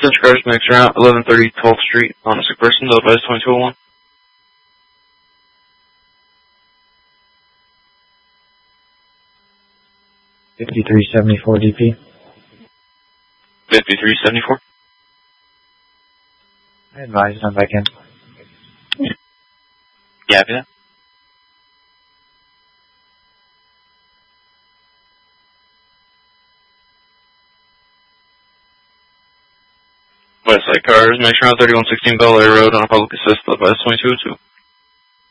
Central Cars makes around 1130 12th Street on a sick person, the advice 2201. 5374 DP. 5374. I advise I'm back in. Yeah. Westside Cars makes around 3116 Bel Air Road on a public assist, advice 2202.